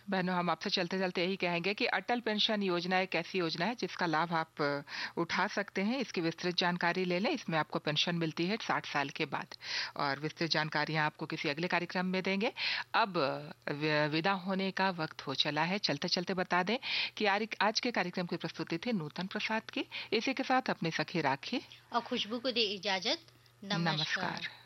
बहनों, हम आपसे चलते चलते यही कहेंगे कि अटल पेंशन योजना एक ऐसी योजना है जिसका लाभ आप उठा सकते हैं। इसकी विस्तृत जानकारी ले लें। इसमें आपको पेंशन मिलती है 60 साल के बाद, और विस्तृत जानकारियां आपको किसी अगले कार्यक्रम में देंगे। अब विदा होने का वक्त हो चला है। चलते चलते बता दें कि आज के कार्यक्रम की प्रस्तुति थी नूतन प्रसाद की। इसी के साथ अपनी सखी राखी और खुशबू को दे इजाजत। नमस्कार। नमस्कार।